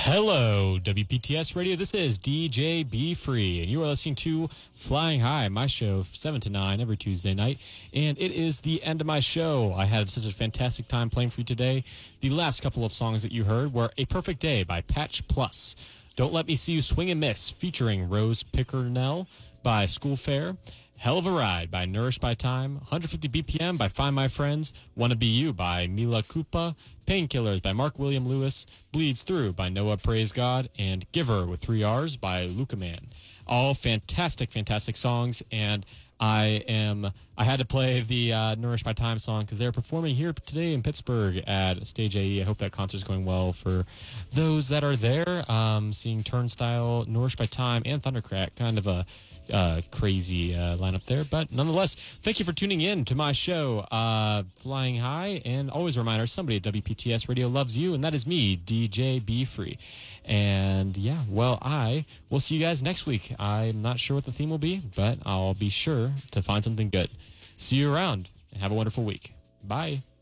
Hello, WPTS Radio. This is DJ Be Free, and you are listening to Flying High, my show, 7 to 9 every Tuesday night. And it is the end of my show. I had such a fantastic time playing for you today. The last couple of songs that you heard were A Perfect Day by Patch Plus, Don't Let Me See You Swing and Miss featuring Rose Pickernell by School Fair, Hell of a Ride by Nourished by Time, 150 BPM by Find My Friends, Wanna Be You by Mila Kupa, Painkillers by Mark William Lewis, Bleeds Through by Noah Praise God, and Giver with 3 R's by Luca Man. All fantastic, fantastic songs, and I had to play the Nourished by Time song because they're performing here today in Pittsburgh at Stage AE. I hope that concert's going well for those that are there. Seeing Turnstile, Nourished by Time, and Thundercrack, kind of a crazy lineup there. But nonetheless, thank you for tuning in to my show, Flying High. And always a reminder, somebody at WPTS Radio loves you, and that is me, DJ Be Free. And yeah, well, I will see you guys next week. I'm not sure what the theme will be, but I'll be sure to find something good. See you around, and have a wonderful week. Bye.